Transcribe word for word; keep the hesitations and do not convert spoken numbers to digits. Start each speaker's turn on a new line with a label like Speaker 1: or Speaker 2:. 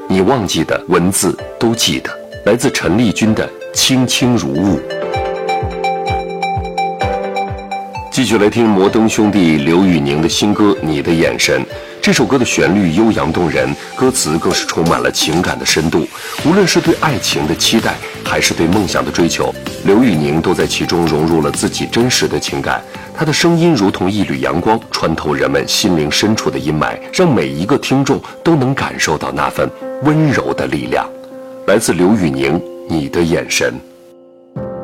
Speaker 1: 你忘记的文字都记得。来自陈丽君的《轻轻如雾》。继续来听摩登兄弟刘宇宁的新歌《你的眼神》。这首歌的旋律悠扬动人，歌词更是充满了情感的深度。无论是对爱情的期待，还是对梦想的追求，刘宇宁都在其中融入了自己真实的情感。他的声音如同一缕阳光，穿透人们心灵深处的阴霾，让每一个听众都能感受到那份温柔的力量。来自刘宇宁，《你的眼神》。